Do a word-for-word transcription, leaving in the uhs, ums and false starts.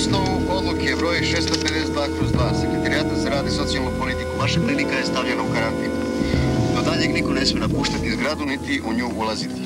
osnovu odluke broj šesto pedeset dva kroz dva Sekretarijata za rad i socijalnu politiku, vaša klinika je stavljena u karantin. Do daljeg niko ne smije napuštati zgradu niti u nju ulaziti.